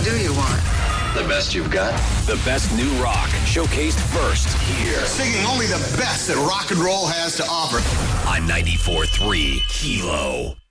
do you want? The best you've got? The best new rock, showcased first here. Singing only the best that rock and roll has to offer. On 94.3 Kilo.